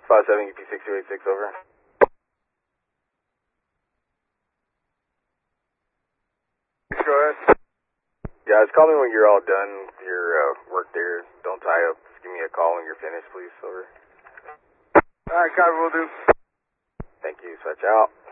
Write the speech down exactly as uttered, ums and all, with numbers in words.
five seven U P six two eight six, over. Go ahead. Guys, call me when you're all done with your uh, work there. Don't tie up. Just give me a call when you're finished, please, over. Alright, copy, will do. Thank you. Switch out.